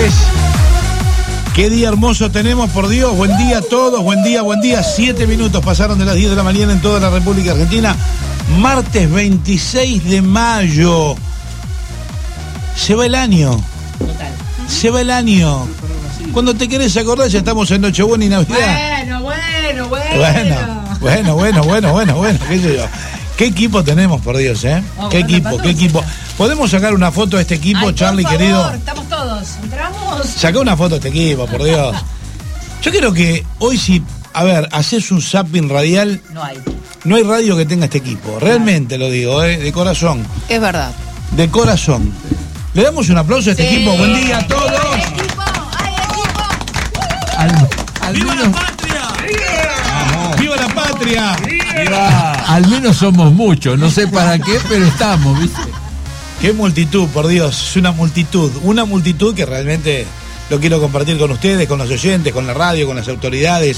miércoles. Qué día hermoso tenemos, por Dios. Buen día a todos, buen día, buen día. 7 minutos pasaron de las 10 de la mañana en toda la República Argentina. Martes 26 de mayo. Se va el año. Total. Se va el año. Cuando te querés acordar ya estamos en Nochebuena y Navidad. Bueno, qué sé yo. ¿Qué equipo tenemos, por Dios, eh? ¿Qué equipo? ¿Podemos sacar una foto de este equipo, Charlie, por favor, querido? Estamos todos. ¿Entramos? Saca una foto de este equipo, por Dios. Yo creo que hoy si, haces un zapping radial. No hay radio que tenga este equipo. Realmente lo digo, de corazón. Es verdad. De corazón. Le damos un aplauso a este equipo. Buen día a todos. ¡Viva la patria! ¡Viva la patria! Al menos somos muchos, no sé para qué, pero estamos, ¿viste? Qué multitud, por Dios, es una multitud que realmente lo quiero compartir con ustedes, con los oyentes, con la radio, con las autoridades.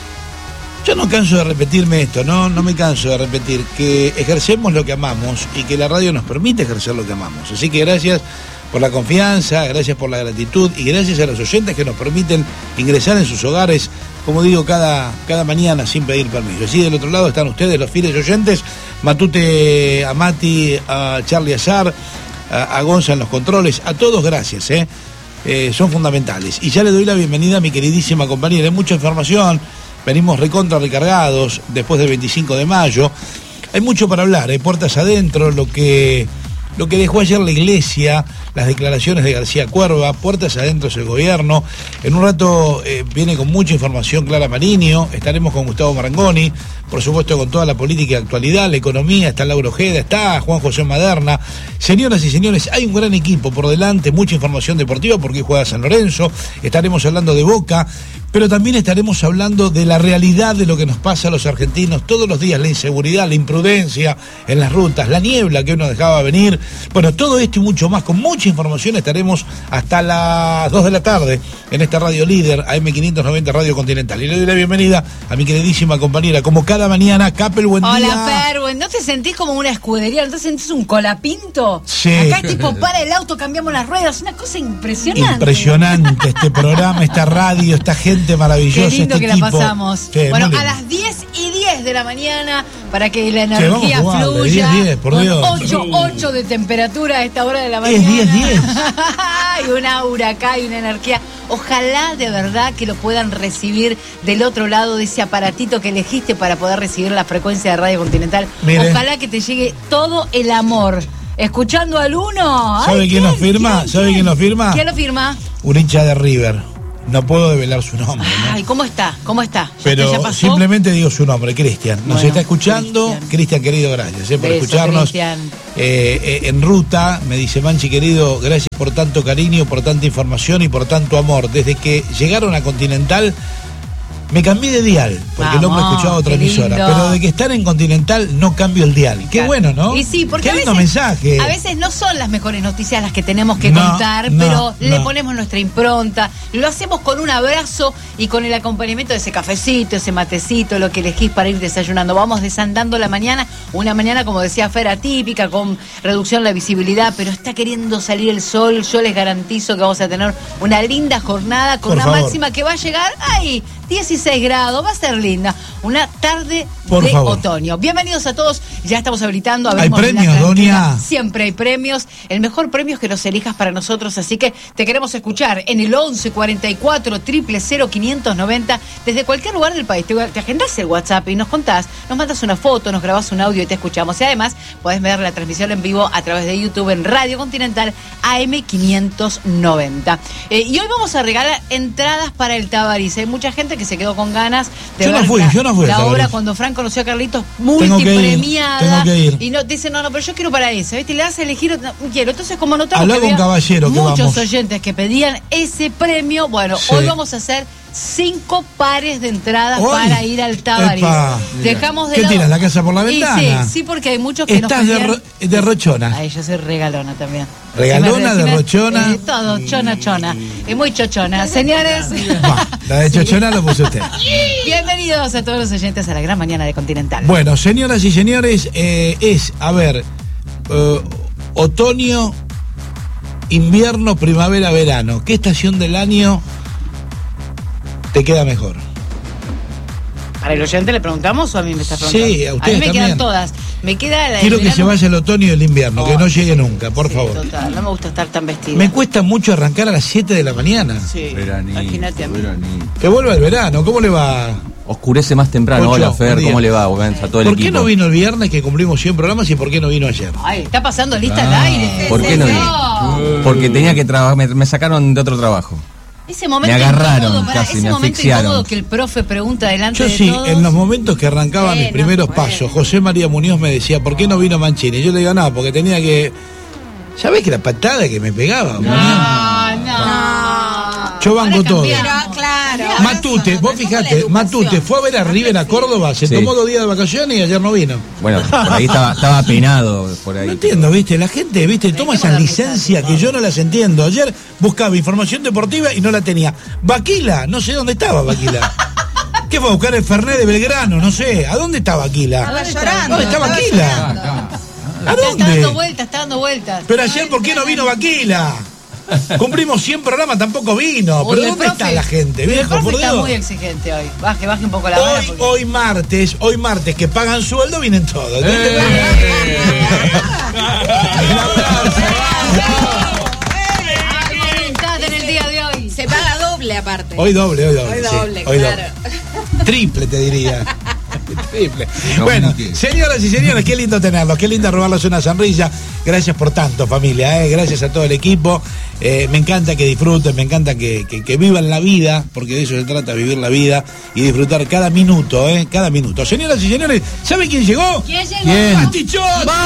Yo no canso de repetirme esto, no me canso de repetir que ejercemos lo que amamos y que la radio nos permite ejercer lo que amamos. Así que gracias por la confianza, gracias por la gratitud y gracias a los oyentes que nos permiten ingresar en sus hogares, como digo, cada mañana sin pedir permiso. Así del otro lado están ustedes, los fieles oyentes, Matute, a Mati, a Charlie Azar, a Gonza en los controles, a todos gracias, son fundamentales. Y ya le doy la bienvenida a mi queridísima compañera, hay mucha información, venimos recontra recargados después del 25 de mayo, hay mucho para hablar, puertas adentro, lo que dejó ayer la Iglesia, las declaraciones de García Cuerva, puertas adentro del gobierno. En un rato viene con mucha información Clara Mariño, estaremos con Gustavo Marangoni, por supuesto con toda la política de actualidad, la economía, está Laura Ojeda, está Juan José Maderna. Señoras y señores, hay un gran equipo por delante, mucha información deportiva porque hoy juega San Lorenzo, estaremos hablando de Boca, pero también estaremos hablando de la realidad de lo que nos pasa a los argentinos todos los días, la inseguridad, la imprudencia en las rutas, la niebla que hoy nos dejaba venir. Bueno, todo esto y mucho más, con mucha información, estaremos hasta las 2 de la tarde en esta radio líder, AM590 Radio Continental. Y le doy la bienvenida a mi queridísima compañera, como cada mañana, Capel, buen día. Hola, Fer, ¿no te sentís como una escudería? ¿No te sentís un colapinto? Sí. Acá es tipo, para el auto, cambiamos las ruedas, una cosa impresionante. Impresionante este programa, esta radio, esta gente maravillosa. Qué lindo este que equipo. La pasamos. Sí, bueno, a las 10:10 de la mañana, para que la energía vamos a jugarle, fluya. 10, por Dios. 8 de temperatura a esta hora de la mañana. Es 10. Hay un aura acá y una energía. Ojalá de verdad que lo puedan recibir del otro lado de ese aparatito que elegiste para poder recibir la frecuencia de Radio Continental. Mire. Ojalá que te llegue todo el amor. Escuchando al uno. ¿Sabe quién nos firma? ¿Sabe quién nos firma? ¿Quién lo firma? Un hincha de River. No puedo develar su nombre, ¿no? Ay, ¿cómo está? Pero ¿Ya pasó? simplemente digo su nombre, Cristian. Nos Bueno, está escuchando. Cristian, querido, gracias por Beso, escucharnos. Cristian. En ruta, me dice Manchi, querido, gracias por tanto cariño, por tanta información y por tanto amor. Desde que llegaron a Continental, me cambié de dial, porque no me escuchaba otra emisora. Pero de que estar en Continental no cambio el dial. Qué bueno, ¿no? Y sí, porque qué lindo mensaje. A veces no son las mejores noticias las que tenemos que contar, pero le ponemos nuestra impronta. Lo hacemos con un abrazo y con el acompañamiento de ese cafecito, ese matecito, lo que elegís para ir desayunando. Vamos desandando la mañana, una mañana, como decía Fer, atípica, con reducción de la visibilidad, pero está queriendo salir el sol. Yo les garantizo que vamos a tener una linda jornada con una máxima que va a llegar ahí. 16 grados, va a ser linda. Una tarde de otoño. Bienvenidos a todos, ya estamos habilitando. ¿Hay premios, Doña? Siempre hay premios. El mejor premio es que los elijas para nosotros, así que te queremos escuchar en el 11 44 000 590 desde cualquier lugar del país. Te agendás el WhatsApp y nos contás, nos mandas una foto, nos grabás un audio y te escuchamos. Y además podés ver la transmisión en vivo a través de YouTube en Radio Continental AM590. Y hoy vamos a regalar entradas para el Tabarís. Hay mucha gente que se quedó con ganas de ver la obra cuando Fran conoció a Carlitos, multipremiada. Tengo que ir. Y no dice, no, pero yo quiero para esa, ¿viste? Le das a elegir, no quiero. Entonces, como notamos Hablá con Caballero, que muchos vamos. oyentes que pedían ese premio, bueno, hoy vamos a hacer 5 pares de entradas para ir al Tabarís. Dejamos de ¿Qué tiras la casa por la ventana? Sí, porque hay muchos que estás nos pedían... de rochona. Ay, yo soy regalona también. ¿Regalona, de rochona? Todo, chona. Es muy chochona. Señores. La de chochona lo puso usted. Bienvenidos a todos los oyentes a la gran mañana de Continental. Bueno, señoras y señores, otoño invierno, primavera, verano. ¿Qué estación del año te queda mejor? ¿Para el oyente le preguntamos o a mí me estás preguntando? Sí, a ustedes mí me también. Quedan todas. Me queda la Quiero del que verano. se vaya el otoño y el invierno, que no llegue nunca, por sí, favor. Total, no me gusta estar tan vestida. Me cuesta mucho arrancar a las 7 de la mañana. Sí, Veranito, imagínate a mí. veranito. Que vuelva el verano, ¿cómo le va? Oscurece más temprano. Ocho, Hola, Fer, buen día. ¿cómo le va? A todo el ¿Por equipo. qué no vino el viernes que cumplimos 100 programas y por qué no vino ayer? Ay, está pasando lista al aire. ¿Por qué no vino? Porque tenía que trabajar, me sacaron de otro trabajo. Ese momento Me agarraron incómodo, casi, ese me momento asfixiaron. incómodo que el profe pregunta delante Yo de sí, todos. en los momentos que arrancaban mis primeros pasos, José María Muñoz me decía, ¿por qué no vino Mancini? Yo le digo, no, porque tenía que... ¿Sabés que la patada que me pegaba? Muñoz? Yo banco Ahora todo. cambiaron. Claro. Matute, vos fijate, Matute fue a ver a River a Córdoba, se Sí. tomó 2 días de vacaciones y ayer no vino. Bueno, por ahí estaba penado. Por ahí. No entiendo, viste, la gente, viste, toma esas licencias que yo no las entiendo. Ayer buscaba información deportiva y no la tenía. Vaquila, no sé dónde estaba Vaquila. ¿Qué fue a buscar el Fernet de Belgrano? No sé, ¿a dónde está Vaquila? Estaba llorando. ¿Dónde está Vaquila? ¿A Está dando dónde? vueltas, está dando vueltas. Pero ayer, ¿por qué no vino Vaquila? Cumplimos 100 programas, tampoco vino. Uy, ¿Pero el dónde profe- está la gente, el viejo? profe Por está Dios. muy exigente hoy. Baje un poco la vara. porque- Hoy martes, que pagan sueldo, vienen todos. Argumentate en el día de hoy. Se paga doble aparte. Hoy doble. Hoy sí, doble, hoy claro. doble. Triple, te diría. Triple. No, Bueno, mentira. señoras y señores, qué lindo tenerlos, qué lindo robarles una sonrisa. Gracias por tanto, familia, gracias a todo el equipo. Me encanta que disfruten, me encanta que vivan la vida, porque de eso se trata, vivir la vida y disfrutar cada minuto, cada minuto. Señoras y señores, ¿saben quién llegó? ¿Quién llegó? ¿Quién? ¡Matichot!